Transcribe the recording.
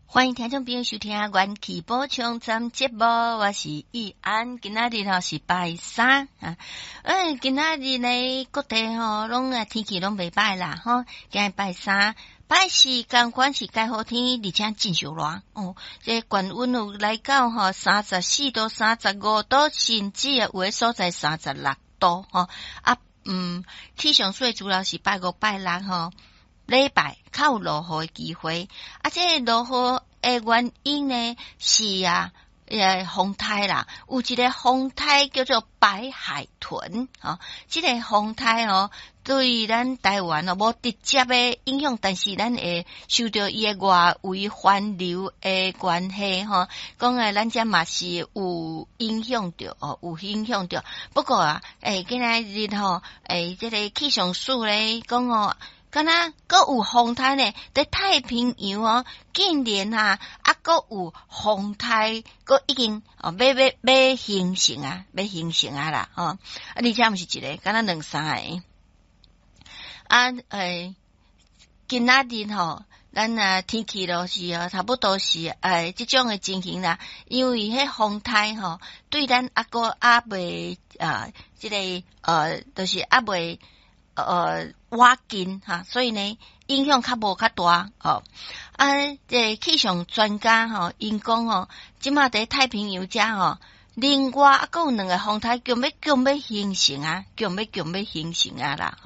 欢迎听众朋友收听元气补充站节目，我是玉安。今仔日是拜三啊，今仔日呢各地拢天气拢袂歹啦今日拜三。拜四刚关是介好天，而且真烧热这高温有来到34度、35度，甚至有的所在36度气象所主要是拜五拜六礼拜较有落雨的机会，这落雨的原因呢是风台啦，有一个风台叫做白海豚这个风台对咱台湾无直接的影响，但是咱会受到伊的外围环流的关系讲咱这嘛是有影响到有影响到。不过今仔日这个气象署咧讲敢若阁有风台呢，在太平洋竟然阁有风台，阁已经要形成啦而且毋是一个，敢若两三个今仔日咱天气是差不多是这种的情形啦，因为迄风台对咱未这个就是未挖紧所以呢影响无较大这气象专家因讲即马在太平洋遮另外还有两个风台强要形成啦